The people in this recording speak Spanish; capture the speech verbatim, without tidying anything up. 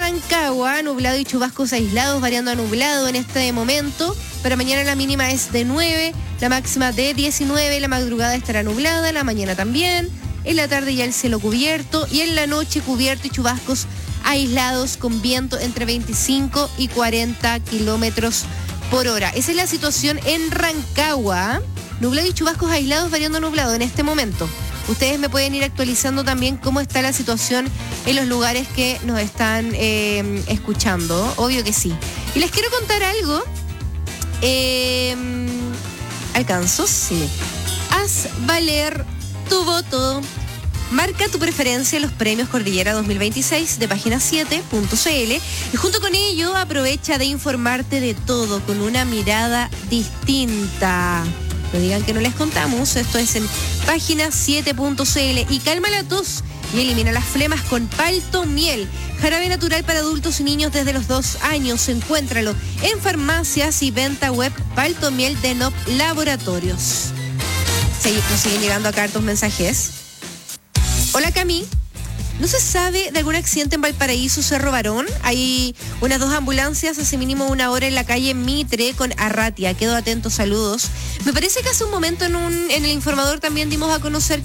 Rancagua, nublado y chubascos aislados, variando a nublado en este momento. Para mañana la mínima es de nueve, la máxima de diecinueve, la madrugada estará nublada, la mañana también. En la tarde ya el cielo cubierto y en la noche cubierto y chubascos aislados con viento entre veinticinco y cuarenta kilómetros por hora. Esa es la situación en Rancagua. Nublado y chubascos aislados, variando a nublado en este momento. Ustedes me pueden ir actualizando también cómo está la situación en los lugares que nos están eh, escuchando. Obvio que sí. Y les quiero contar algo. Eh, ¿Alcanzo? Sí. Haz valer tu voto. Marca tu preferencia en los premios Cordillera dos mil veintiséis de página siete punto c l y junto con ello aprovecha de informarte de todo con una mirada distinta. No digan que no les contamos, esto es en página siete punto c l. Y calma la tos y elimina las flemas con Palto Miel. Jarabe natural para adultos y niños desde los dos años. Encuéntralo en farmacias y venta web Palto Miel de N O P Laboratorios. Nos siguen llegando acá hartos mensajes. Hola Cami, ¿no se sabe de algún accidente en Valparaíso, Cerro Barón? Hay unas dos ambulancias hace mínimo una hora en la calle Mitre con Arratia. Quedo atento, saludos. Me parece que hace un momento en, un, en el informador también dimos a conocer